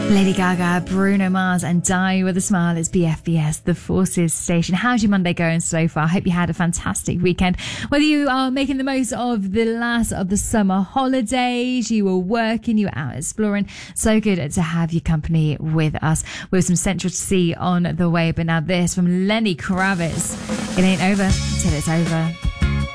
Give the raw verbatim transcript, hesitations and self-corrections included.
Lady Gaga, Bruno Mars and Die With A Smile. It's B F B S, the Forces station. How's your Monday going so far? I hope you had a fantastic weekend. Whether you are making the most of the last of the summer holidays, you were working, you were out exploring. So good to have your company with us. With some Central to See on the way. But now this from Lenny Kravitz. It ain't over till it's over.